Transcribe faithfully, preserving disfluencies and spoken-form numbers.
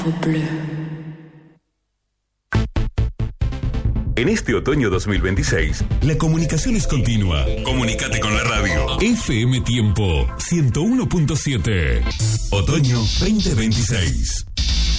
En este otoño dos mil veintiséis, la comunicación es continua. Comunicate con la radio. F M Tiempo ciento uno punto siete. Otoño veinte veintiséis.